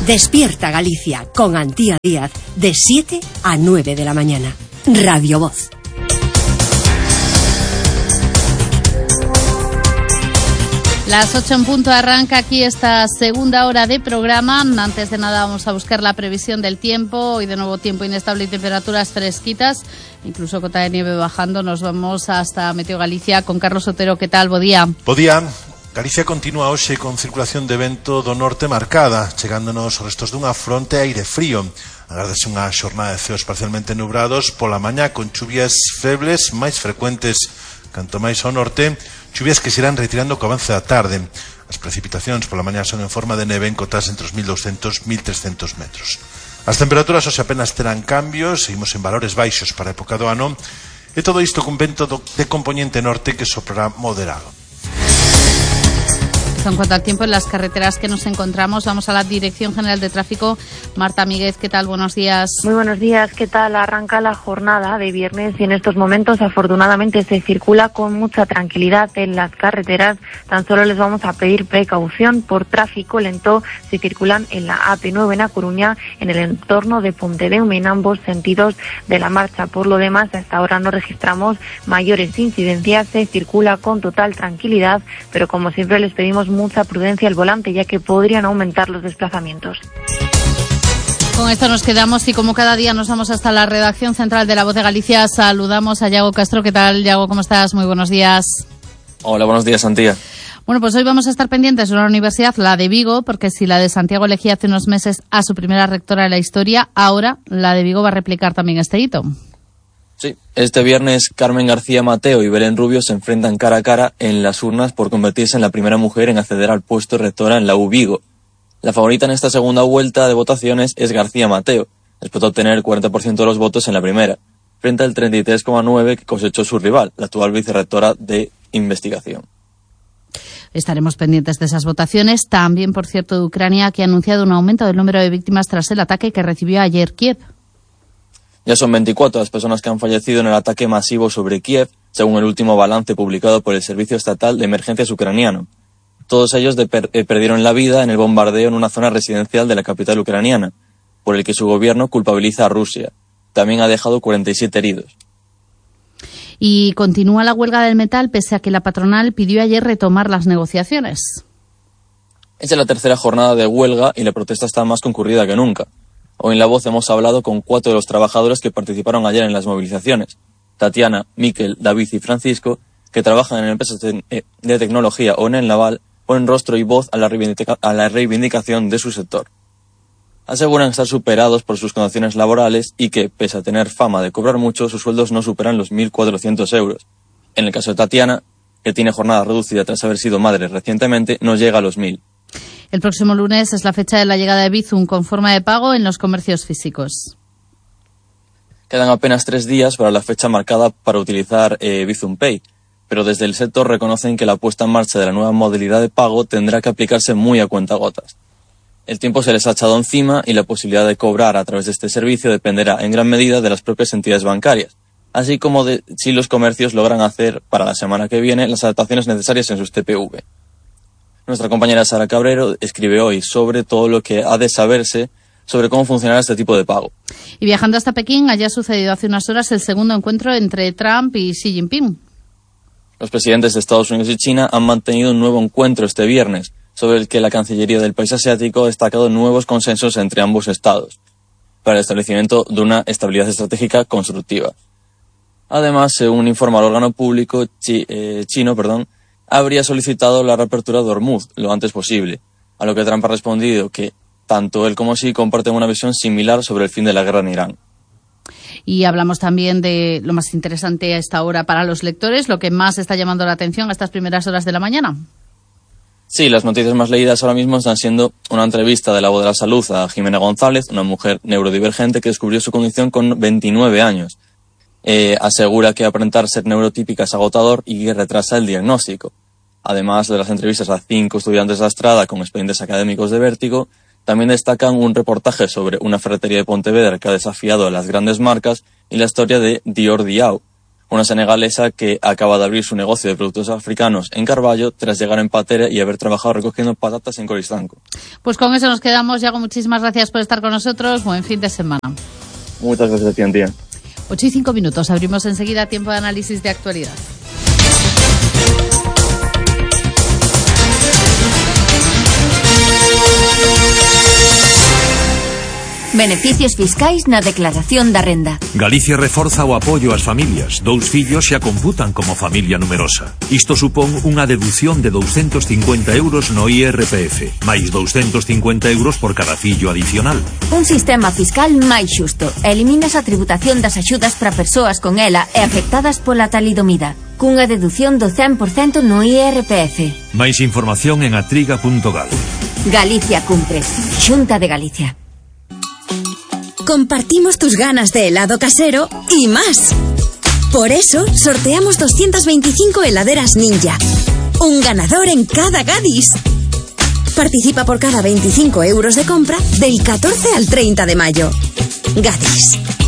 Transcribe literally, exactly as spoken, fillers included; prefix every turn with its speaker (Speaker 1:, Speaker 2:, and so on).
Speaker 1: Despierta Galicia con Antía Díaz de siete a nueve de la mañana. Radio Voz.
Speaker 2: Las ocho en punto arranca aquí esta segunda hora de programa. Antes de nada vamos a buscar la previsión del tiempo. Hoy de nuevo tiempo inestable y temperaturas fresquitas. Incluso cota de nieve bajando. Nos vamos hasta Meteo Galicia con Carlos Otero. ¿Qué tal? Bo día.
Speaker 3: Bo día. Galicia continúa hoxe con circulación de vento do norte marcada, chegándonos os restos dunha fronte aire frío. Agárdase unha xornada de ceos parcialmente nubrados pola mañá con chuvias febles máis frecuentes. Canto máis ao norte, chuvias que se irán retirando co avance da tarde. As precipitacións pola mañá son en forma de neve en cotas entre os mil doscientos e mil trescentos metros. As temperaturas hoxe apenas terán cambios, seguimos en valores baixos para a época do ano, e todo isto cun vento de componente norte que soprará moderado.
Speaker 2: En cuanto al tiempo en las carreteras que nos encontramos, vamos a la Dirección General de Tráfico. Marta Míguez, ¿qué tal? Buenos días.
Speaker 4: Muy buenos días, ¿qué tal? Arranca la jornada de viernes y en estos momentos afortunadamente se circula con mucha tranquilidad en las carreteras. Tan solo les vamos a pedir precaución por tráfico lento si circulan en la A P nueve en A Coruña, en el entorno de Pontedeume, en ambos sentidos de la marcha. Por lo demás, hasta ahora no registramos mayores incidencias, se circula con total tranquilidad, pero como siempre les pedimos mucha prudencia al volante, ya que podrían aumentar los desplazamientos.
Speaker 2: Con esto nos quedamos y como cada día nos vamos hasta la redacción central de La Voz de Galicia. Saludamos a Yago Castro. ¿Qué tal, Yago? ¿Cómo estás? Muy buenos días.
Speaker 5: Hola, buenos días, Antía.
Speaker 2: Bueno, pues hoy vamos a estar pendientes de una universidad, la de Vigo, porque si la de Santiago elegía hace unos meses a su primera rectora de la historia, ahora la de Vigo va a replicar también este hito.
Speaker 5: Sí, este viernes Carmen García Mateo y Belén Rubio se enfrentan cara a cara en las urnas por convertirse en la primera mujer en acceder al puesto de rectora en la U Vigo. La favorita en esta segunda vuelta de votaciones es García Mateo, después de obtener el cuarenta por ciento de los votos en la primera, frente al treinta y tres coma nueve por ciento que cosechó su rival, la actual vicerrectora de investigación.
Speaker 2: Estaremos pendientes de esas votaciones. También, por cierto, de Ucrania, que ha anunciado un aumento del número de víctimas tras el ataque que recibió ayer Kiev.
Speaker 5: Ya son veinticuatro las personas que han fallecido en el ataque masivo sobre Kiev, según el último balance publicado por el Servicio Estatal de Emergencias ucraniano. Todos ellos de per- eh, perdieron la vida en el bombardeo en una zona residencial de la capital ucraniana, por el que su gobierno culpabiliza a Rusia. También ha dejado cuarenta y siete heridos.
Speaker 2: Y continúa la huelga del metal, pese a que la patronal pidió ayer retomar las negociaciones.
Speaker 5: Es la tercera jornada de huelga y la protesta está más concurrida que nunca. Hoy en La Voz hemos hablado con cuatro de los trabajadores que participaron ayer en las movilizaciones. Tatiana, Miquel, David y Francisco, que trabajan en empresas de, de tecnología o en el naval, ponen rostro y voz a la, reivindica- a la reivindicación de su sector. Aseguran estar superados por sus condiciones laborales y que, pese a tener fama de cobrar mucho, sus sueldos no superan los mil cuatrocientos euros. En el caso de Tatiana, que tiene jornada reducida tras haber sido madre recientemente, no llega a los mil.
Speaker 2: El próximo lunes es la fecha de la llegada de Bizum con forma de pago en los comercios físicos.
Speaker 5: Quedan apenas tres días para la fecha marcada para utilizar eh, Bizum Pay, pero desde el sector reconocen que la puesta en marcha de la nueva modalidad de pago tendrá que aplicarse muy a cuentagotas. El tiempo se les ha echado encima y la posibilidad de cobrar a través de este servicio dependerá en gran medida de las propias entidades bancarias, así como de si los comercios logran hacer para la semana que viene las adaptaciones necesarias en sus T P V. Nuestra compañera Sara Cabrero escribe hoy sobre todo lo que ha de saberse sobre cómo funcionará este tipo de pago.
Speaker 2: Y viajando hasta Pekín, allá ha sucedido hace unas horas el segundo encuentro entre Trump y Xi Jinping.
Speaker 5: Los presidentes de Estados Unidos y China han mantenido un nuevo encuentro este viernes, sobre el que la Cancillería del país asiático ha destacado nuevos consensos entre ambos estados, para el establecimiento de una estabilidad estratégica constructiva. Además, según informa el órgano público chi, eh, chino, perdón, habría solicitado la reapertura de Hormuz lo antes posible, a lo que Trump ha respondido que tanto él como Xi comparten una visión similar sobre el fin de la guerra en Irán.
Speaker 2: Y hablamos también de lo más interesante a esta hora para los lectores, lo que más está llamando la atención a estas primeras horas de la mañana.
Speaker 5: Sí, las noticias más leídas ahora mismo están siendo una entrevista de La Voz de la Salud a Jimena González, una mujer neurodivergente que descubrió su condición con veintinueve años. Eh, asegura que aparentar ser neurotípica es agotador y que retrasa el diagnóstico. Además de las entrevistas a cinco estudiantes de Astrada con expedientes académicos de vértigo, también destacan un reportaje sobre una ferretería de Pontevedra que ha desafiado a las grandes marcas y la historia de Dior Diao, una senegalesa que acaba de abrir su negocio de productos africanos en Carballo tras llegar en patera y haber trabajado recogiendo patatas en Coristanco.
Speaker 2: Pues con eso nos quedamos. Yago, muchísimas gracias por estar con nosotros. Buen fin de semana.
Speaker 5: Muchas gracias a ti, Antía.
Speaker 2: ocho y cinco minutos. Abrimos enseguida tiempo de análisis de actualidad.
Speaker 6: Beneficios fiscais na declaración da renda.
Speaker 7: Galicia reforza o apoio ás familias. Dous fillos xa computan como familia numerosa. Isto supón unha dedución de douscentos cincuenta euros no I R P F, máis douscentos cincuenta euros por cada fillo adicional.
Speaker 6: Un sistema fiscal máis xusto. Eliminas a tributación das axudas para persoas con ela e afectadas pola talidomida, cunha dedución do cen por cento no I R P F.
Speaker 7: Máis información en atriga punto gal.
Speaker 6: Galicia cumpre. Xunta de Galicia.
Speaker 1: Compartimos tus ganas de helado casero y más. Por eso, sorteamos doscientas veinticinco heladeras Ninja. Un ganador en cada Gadis. Participa por cada veinticinco euros de compra del catorce al treinta de mayo. Gadis.